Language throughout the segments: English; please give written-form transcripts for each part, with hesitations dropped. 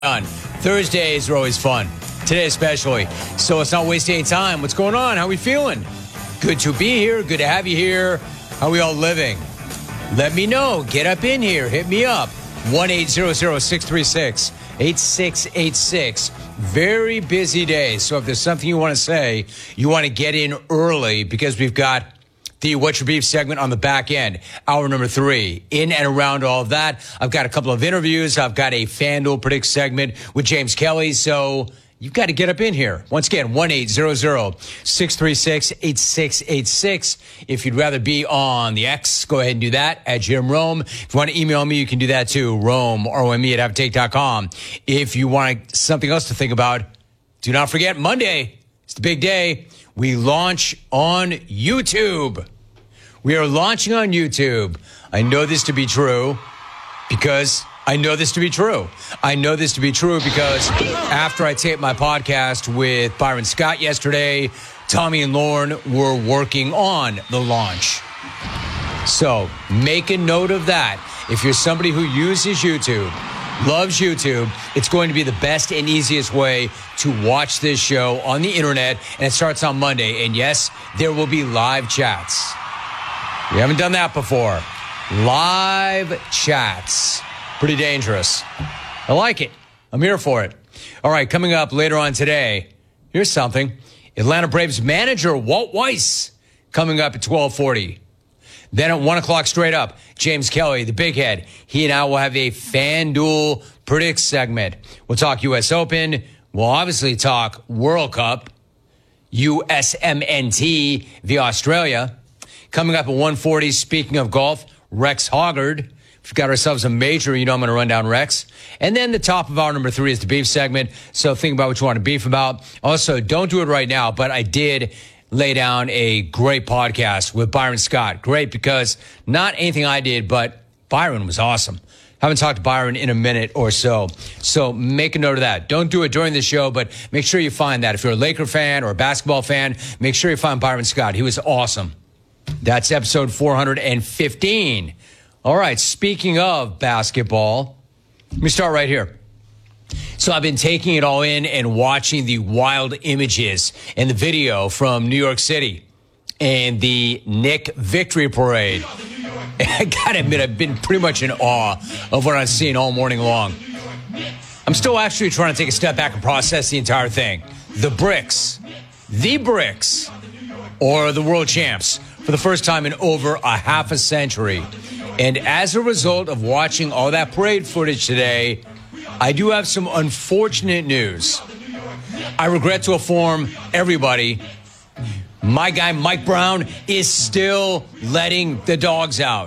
on. Thursdays are always fun. Today especially. So let's not waste any time. What's going on? How are we feeling? Good to be here. Good to have you here. How are we all living? Let me know. Get up in here. Hit me up. 1-800-636-8686. Very busy day. So if there's something you want to say, you want to get in early because we've got the What's Your Beef segment on the back end, hour number 3. In and around all of that, I've got a couple of interviews. I've got a FanDuel Predict segment with James Kelly. So you've got to get up in here. Once again, 1-800-636-8686. If you'd rather be on the X, go ahead and do that at Jim Rome. If you want to email me, you can do that too. Rome, R-O-M-E at haveatake.com. If you want something else to think about, do not forget Monday. It's the big day. We launch on YouTube. We are launching on YouTube. I know this to be true because I know this to be true. I know this to be true because after I taped my podcast with Byron Scott yesterday, Tommy and Lauren were working on the launch. So make a note of that. If you're somebody who uses YouTube, loves YouTube, it's going to be the best and easiest way to watch this show on the internet, and it starts on Monday. And yes, there will be live chats. We haven't done that before. Live chats. Pretty dangerous. I like it. I'm here for it. All right, coming up later on today, here's something. Atlanta Braves manager Walt Weiss coming up at 12:40. Then at 1 o'clock straight up, James Kelly, the big head, he and I will have a FanDuel Predict segment. We'll talk U.S. Open. We'll obviously talk World Cup, USMNT via Australia. Coming up at 1:40, speaking of golf, Rex Hoggard. We've got ourselves a major, I'm going to run down Rex. And then the top of hour number 3 is the beef segment. So think about what you want to beef about. Also, don't do it right now, but I did lay down a great podcast with Byron Scott. Great because not anything I did, but Byron was awesome. Haven't talked to Byron in a minute or so. So make a note of that. Don't do it during the show, but make sure you find that. If you're a Laker fan or a basketball fan, make sure you find Byron Scott. He was awesome. That's episode 415. All right, speaking of basketball, let me start right here. So I've been taking it all in and watching the wild images and the video from New York City and the Knick Victory Parade. And I got to admit, I've been pretty much in awe of what I've seen all morning long. I'm still actually trying to take a step back and process the entire thing. The bricks, or the world champs for the first time in over a half a century. And as a result of watching all that parade footage today, I do have some unfortunate news. I regret to inform everybody, my guy Mike Brown is still letting the dogs out.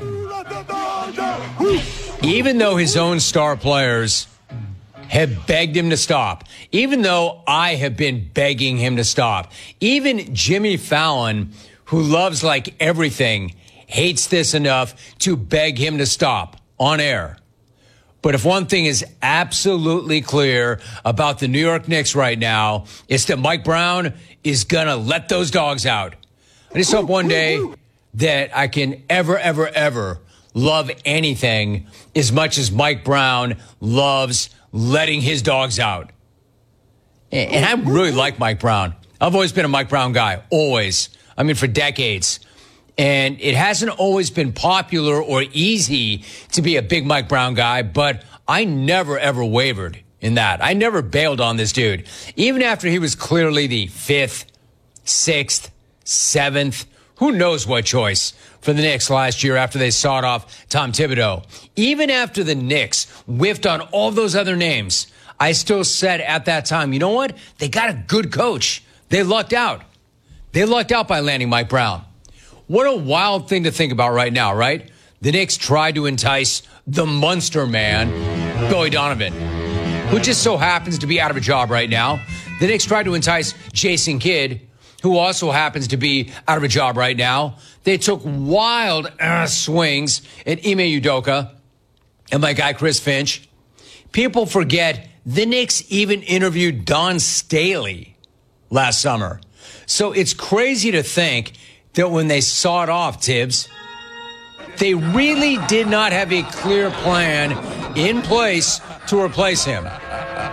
Even though his own star players have begged him to stop, even though I have been begging him to stop, even Jimmy Fallon, who loves like everything, hates this enough to beg him to stop on air. But if one thing is absolutely clear about the New York Knicks right now, it's that Mike Brown is going to let those dogs out. I just hope one day that I can ever love anything as much as Mike Brown loves letting his dogs out. And I really like Mike Brown. I've always been a Mike Brown guy, always. I mean, for decades. And it hasn't always been popular or easy to be a big Mike Brown guy, but I never, ever wavered in that. I never bailed on this dude. Even after he was clearly the 5th, 6th, 7th, who knows what choice for the Knicks last year after they sawed off Tom Thibodeau. Even after the Knicks whiffed on all those other names, I still said at that time, you know what? They got a good coach. They lucked out. They lucked out by landing Mike Brown. What a wild thing to think about right now, right? The Knicks tried to entice the Munster man, Billy Donovan, who just so happens to be out of a job right now. The Knicks tried to entice Jason Kidd, who also happens to be out of a job right now. They took wild swings at Ime Udoka and my guy Chris Finch. People forget the Knicks even interviewed Don Staley last summer. So it's crazy to think that when they sawed off Tibbs, they really did not have a clear plan in place to replace him.